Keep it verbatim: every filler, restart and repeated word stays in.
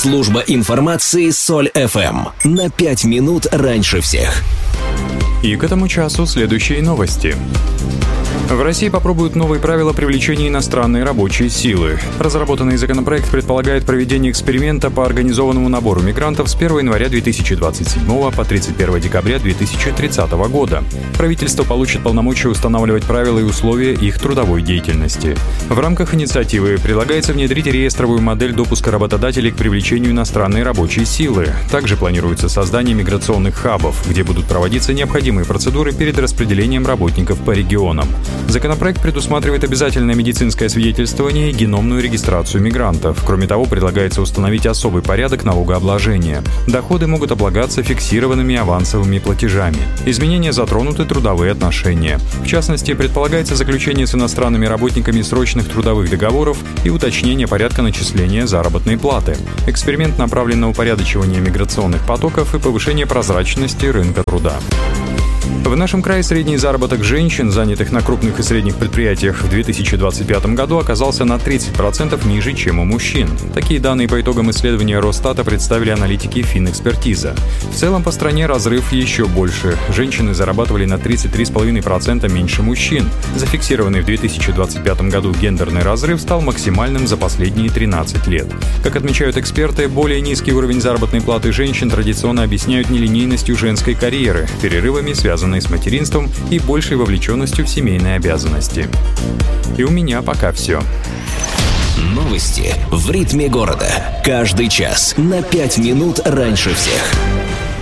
Служба информации Соль эф эм. На пять минут раньше всех. И к этому часу следующие новости. В России попробуют новые правила привлечения иностранной рабочей силы. Разработанный законопроект предполагает проведение эксперимента по организованному набору мигрантов с первого января две тысячи двадцать седьмого по тридцать первого декабря две тысячи тридцатого года. Правительство получит полномочия устанавливать правила и условия их трудовой деятельности. В рамках инициативы предлагается внедрить реестровую модель допуска работодателей к привлечению иностранной рабочей силы. Также планируется создание миграционных хабов, где будут проводиться необходимые процедуры перед распределением работников по регионам. Законопроект предусматривает обязательное медицинское свидетельствование и геномную регистрацию мигрантов. Кроме того, предлагается установить особый порядок налогообложения. Доходы могут облагаться фиксированными авансовыми платежами. Изменения затронуты трудовые отношения. В частности, предполагается заключение с иностранными работниками срочных трудовых договоров и уточнение порядка начисления заработной платы. Эксперимент направлен на упорядочивание миграционных потоков и повышение прозрачности рынка труда. В нашем крае средний заработок женщин, занятых на крупных и средних предприятиях, в две тысячи двадцать пятом году оказался на тридцать процентов ниже, чем у мужчин. Такие данные по итогам исследования Росстата представили аналитики Финэкспертиза. В целом по стране разрыв еще больше. Женщины зарабатывали на тридцать три целых пять десятых процента меньше мужчин. Зафиксированный в две тысячи двадцать пятом году гендерный разрыв стал максимальным за последние тринадцать лет. Как отмечают эксперты, более низкий уровень заработной платы женщин традиционно объясняют нелинейностью женской карьеры, перерывами, связанными с материнством и большей вовлеченностью в семейные обязанности. И у меня пока все. Новости в ритме города. Каждый час на пять минут раньше всех.